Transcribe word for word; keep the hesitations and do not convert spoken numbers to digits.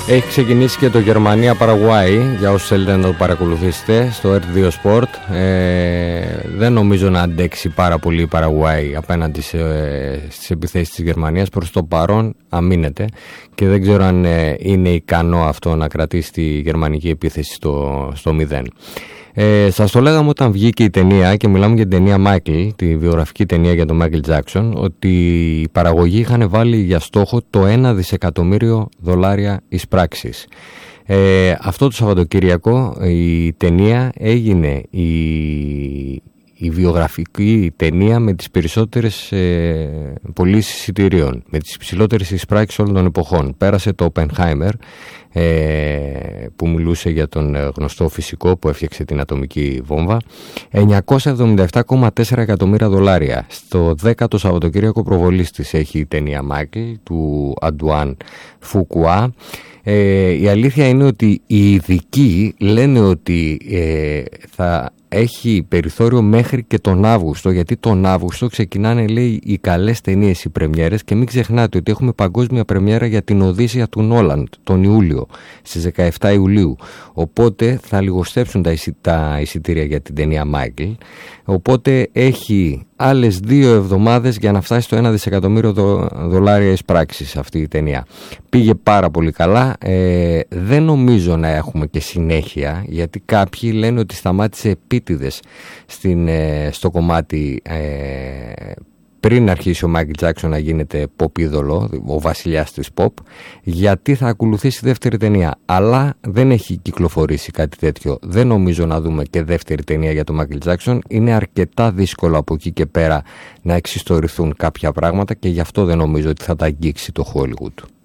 Έχει ξεκινήσει και το Γερμανία-Παραγουάι, για όσους θέλετε να το παρακολουθήσετε στο ερ δύο Sport. Ε, δεν νομίζω να αντέξει πάρα πολύ η Παραγουάι απέναντι σε, στις επιθέσεις της Γερμανίας. Προς το παρόν αμήνεται και δεν ξέρω αν ε, είναι ικανό αυτό να κρατήσει τη γερμανική επίθεση στο, στο μηδέν. Ε, σας το λέγαμε όταν βγήκε η ταινία, και μιλάμε για την ταινία Michael, τη βιογραφική ταινία για τον Michael Jackson, ότι οι παραγωγοί είχαν βάλει για στόχο το ένα δισεκατομμύριο δολάρια εις πράξης. Ε, αυτό το Σαββατοκύριακο η ταινία έγινε η, η βιογραφική ταινία με τις περισσότερες ε, πωλήσεις εισιτηρίων, με τις ψηλότερες εισπράξεις όλων των εποχών. Πέρασε το Oppenheimer, ε, που μιλούσε για τον γνωστό φυσικό που έφτιαξε την ατομική βόμβα, εννιακόσια εβδομήντα επτά κόμμα τέσσερα εκατομμύρια δολάρια. Στο δέκατο Σαββατοκύριακο προβολής της έχει η ταινία Michael του Αντουάν Φουκουά. Ε, η αλήθεια είναι ότι οι ειδικοί λένε ότι ε, θα έχει περιθώριο μέχρι και τον Αύγουστο, γιατί τον Αύγουστο ξεκινάνε, λέει, οι καλές ταινίες, οι πρεμιέρες, και μην ξεχνάτε ότι έχουμε παγκόσμια πρεμιέρα για την Οδύσσεια του Νόλαντ τον Ιούλιο, στις δεκαεφτά Ιουλίου, οπότε θα λιγοστέψουν τα, εισι, τα εισιτήρια για την ταινία Michael, οπότε έχει άλλες δύο εβδομάδες για να φτάσει στο ένα δισεκατομμύριο δο, δολάρια εις πράξης αυτή η ταινία. Πήγε πάρα πολύ καλά, ε, δεν νομίζω να έχουμε και συνέχεια, γιατί κάποιοι λένε ότι σταμάτησε επίτηδες στην, ε, στο κομμάτι ε, πριν αρχίσει ο Μάικλ Τζάκσον να γίνεται pop είδωλο, ο βασιλιάς της pop, γιατί θα ακολουθήσει δεύτερη ταινία. Αλλά δεν έχει κυκλοφορήσει κάτι τέτοιο. Δεν νομίζω να δούμε και δεύτερη ταινία για τον Μάικλ Τζάκσον. Είναι αρκετά δύσκολο από εκεί και πέρα να εξιστορηθούν κάποια πράγματα, και γι' αυτό δεν νομίζω ότι θα τα αγγίξει το Hollywood.